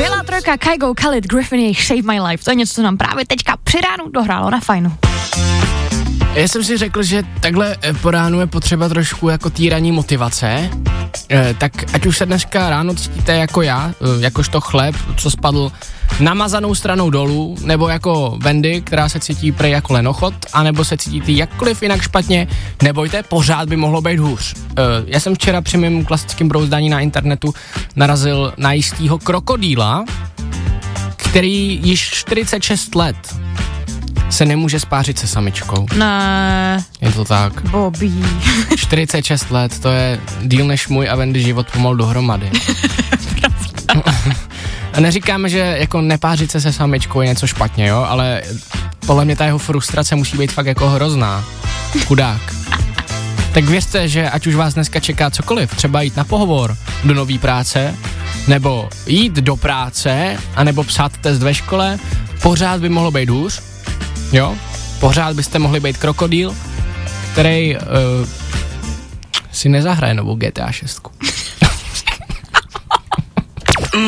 Skvělá trojka, Kygo, Khalid, Griffin, jejich Save My Life. To je něco, co nám právě teďka při ránu dohrálo na fajnu. Já jsem si řekl, že takhle po ránu je potřeba trošku jako týraní motivace, tak ať už se dneska ráno cítíte jako já, jakožto chléb, co spadl namazanou stranou dolů, nebo jako Wendy, která se cítí prej jako lenochod, anebo se cítíte jakkoliv jinak špatně, nebojte, pořád by mohlo být hůř. Já jsem včera při mým klasickém brouzdání na internetu narazil na jistýho krokodýla, který již 46 let se nemůže spářit se samičkou. Ne. Je to tak. Bobby. 46 let, to je díl než můj a Wendy život pomalu dohromady. A neříkáme, že jako nepářit se samičkou je něco špatně, jo, ale podle mě ta jeho frustrace musí být fakt jako hrozná. Chudák. Tak věřte, že ať už vás dneska čeká cokoliv, třeba jít na pohovor do nový práce, nebo jít do práce, anebo psát test ve škole, pořád by mohlo být hůř, jo, pořád byste mohli být krokodýl, který si nezahraje novou GTA 6.